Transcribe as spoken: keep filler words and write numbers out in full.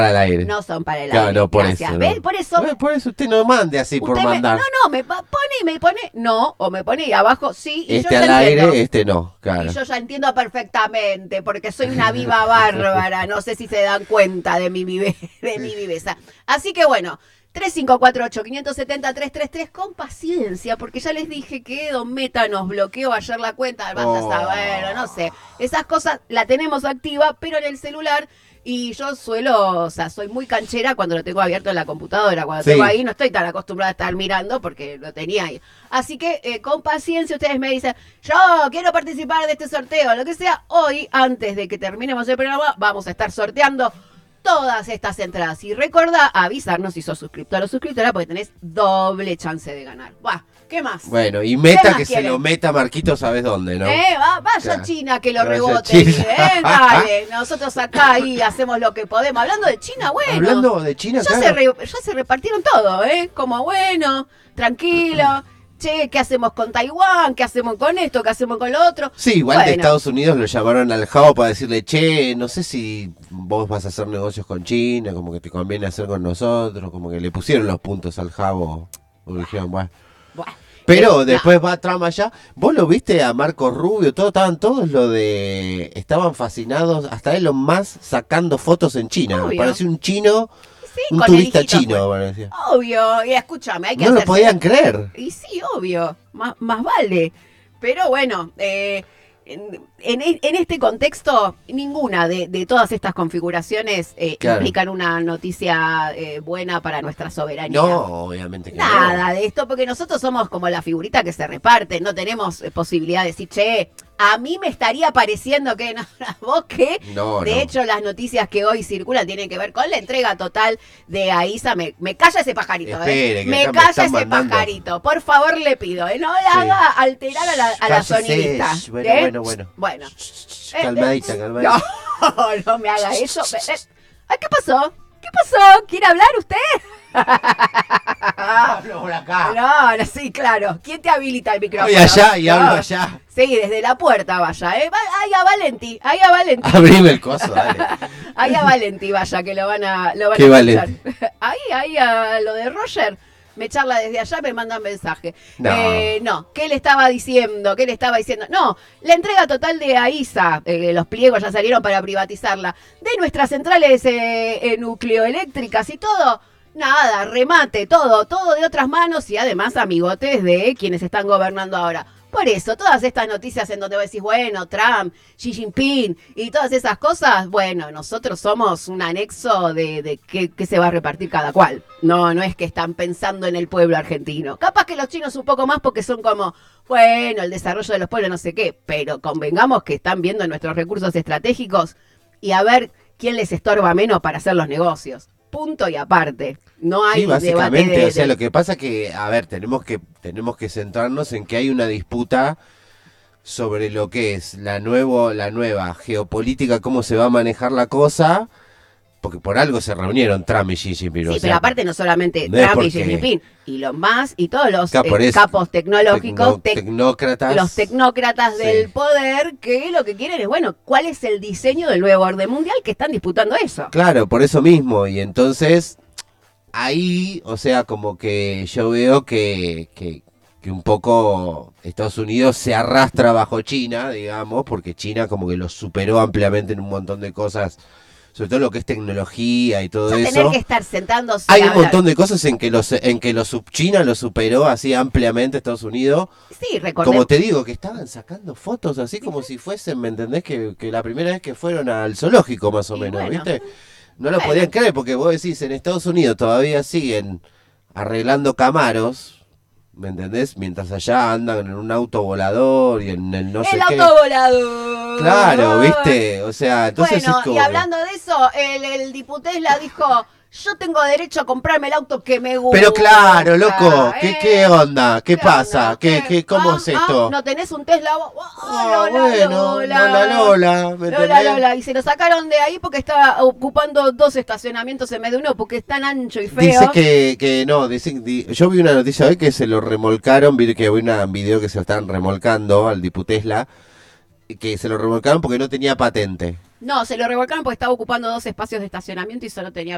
al aire. No son para el Claro, aire. no, por Gracias. eso, ¿Ves? no. Por eso. Bueno, por eso usted no mande así usted por me- mandar. no, no, me pa- pone y me pone no, o me pone ahí abajo sí. Y Este yo al ya entiendo. aire, este no, claro. Y yo ya entiendo perfectamente, porque soy una viva bárbara. No sé si se dan cuenta de mi, vive, de mi viveza. Así que bueno. tres cinco cuatro ocho, cinco siete cero, tres tres tres con paciencia, porque ya les dije que Don Meta nos bloqueó ayer la cuenta, vas Oh. a saber, no sé, esas cosas la tenemos activa, pero en el celular, y yo suelo, o sea, soy muy canchera cuando lo tengo abierto en la computadora, cuando Sí. tengo ahí no estoy tan acostumbrada a estar mirando porque lo tenía ahí. Así que eh, con paciencia ustedes me dicen, yo quiero participar de este sorteo, lo que sea, hoy, antes de que terminemos el programa, vamos a estar sorteando todas estas entradas. Y recordá avisarnos si sos suscriptor o suscriptora porque tenés doble chance de ganar. Buah, ¿qué más? Bueno, y ¿Qué meta más que se quieren? lo meta Marquito, ¿sabes dónde, no? Eh, va- vaya Claro. China que lo Vaya rebote. China. Eh, dale, nosotros acá ahí hacemos lo que podemos. Hablando de China, bueno. Hablando de China, ya, claro. se re- ya se repartieron todo, ¿eh? Como bueno, tranquilo. Che, ¿qué hacemos con Taiwán? ¿Qué hacemos con esto? ¿Qué hacemos con lo otro? Sí, igual de Bueno. Estados Unidos lo llamaron al Jao para decirle, che, no sé si vos vas a hacer negocios con China, como que te conviene hacer con nosotros, como que le pusieron los puntos al Jao. O dijeron, bueno. Bueno, Pero eh, después va Trump allá. ¿Vos lo viste a Marco Rubio? Todo, estaban todos lo de... Estaban fascinados, hasta Elon Musk sacando fotos en China. Obvio. Parecía un chino, sí, un con turista el hijito, chino, fue. parecía. Obvio, y escúchame, hay que No lo hacerse- podían creer. Y sí, obvio, más, más vale. Pero bueno, eh, en, en, en este contexto, ninguna de, de todas estas configuraciones eh, Claro. implican una noticia eh, buena para nuestra soberanía. No, obviamente que Nada no. de esto, porque nosotros somos como la figurita que se reparte, no tenemos eh, posibilidad de decir, che, a mí me estaría pareciendo que no, vos qué. No, De no. hecho, las noticias que hoy circulan tienen que ver con la entrega total de Aiza. Me, me calla ese pajarito, Espere, ¿eh? que Me acá me calla están ese mandando. pajarito. Por favor, le pido, ¿eh? No le Sí. haga alterar a la, a la Cállese. sonidista. Shh, bueno, ¿eh? bueno, bueno. Bueno. Shh, Eh, calmadita, eh, calmadita. No, no me haga eso. Eh, eh. Ay, ¿qué pasó? ¿Qué pasó? ¿Quiere hablar usted? Hablo por acá. No, no, sí, claro. ¿Quién te habilita el micrófono? Voy allá y No. hablo allá. Sí, desde la puerta vaya, ¿eh? Va- Ahí a Valenti, ahí a Valenti. Abrime el coso, dale. Ahí a Valenti vaya, que lo van a, lo van ¿Qué a Valenti? escuchar. Ahí, ahí a lo de Roger. Me charla desde allá, me mandan mensaje. No. Eh, no, ¿qué le estaba diciendo? ¿Qué le estaba diciendo? No, la entrega total de AISA, eh, los pliegos ya salieron para privatizarla, de nuestras centrales eh, eh, nucleoeléctricas y todo. Nada, remate, todo, todo de otras manos y además amigotes de quienes están gobernando ahora. Por eso, todas estas noticias en donde vos decís, bueno, Trump, Xi Jinping y todas esas cosas, bueno, nosotros somos un anexo de, de qué, qué se va a repartir cada cual. No, no es que están pensando en el pueblo argentino. Capaz que los chinos un poco más porque son como, bueno, el desarrollo de los pueblos, no sé qué, pero convengamos que están viendo nuestros recursos estratégicos y a ver quién les estorba menos para hacer los negocios. Punto y aparte. No hay Sí, básicamente, debate de, o sea, de- lo que pasa que, a ver, tenemos que tenemos que centrarnos en que hay una disputa sobre lo que es la nuevo la nueva geopolítica, cómo se va a manejar la cosa, porque por algo se reunieron Trump y Xi Jinping. Sí, o pero sea, aparte no solamente no es Trump y Xi porque- Jinping, y los más, y todos los Claro, por eh, eso. capos tecnológicos, tecno- tec- tecnócratas. los tecnócratas Sí. del poder, que lo que quieren es, bueno, ¿cuál es el diseño del nuevo orden mundial que están disputando eso? Claro, por eso mismo. Y entonces, ahí, o sea, como que yo veo que, que, que un poco Estados Unidos se arrastra bajo China, digamos, porque China como que lo superó ampliamente en un montón de cosas, sobre todo lo que es tecnología y todo O sea, eso. tener que estar sentándose Hay a un hablar. montón de cosas en que los en que los sub China lo superó así ampliamente Estados Unidos. Sí, recordemos. Como te digo, que estaban sacando fotos así como si fuesen, ¿me entendés? Que, que la primera vez que fueron al zoológico más o Y menos, bueno. ¿viste? No lo Bueno. podían creer porque vos decís, en Estados Unidos todavía siguen arreglando camaros, ¿me entendés? Mientras allá andan en un auto volador y en el no sé el qué. autovolador. Claro, ¿viste? O sea, entonces Bueno, es como y que- hablando de eso, el, el Diputesla dijo, yo tengo derecho a comprarme el auto que me gusta. Pero claro, loco, ¿qué, ¿eh? qué onda? ¿Qué, ¿Qué pasa? onda? ¿Qué, ¿Qué? qué, ¿Cómo Ah, es esto? ah, ¿no tenés un Tesla? vos? Oh, Ah, Lola, bueno, Lola. Lola, Lola, ¿me Lola, entendés? Lola. Y se lo sacaron de ahí porque estaba ocupando dos estacionamientos en vez de uno porque es tan ancho y feo. Dice que, que no, dicen, di- yo vi una noticia hoy que se lo remolcaron, vi que vi una- un video que se lo estaban remolcando al Diputesla, que se lo remolcaron porque no tenía patente. No, se lo revolcaron porque estaba ocupando dos espacios de estacionamiento y solo tenía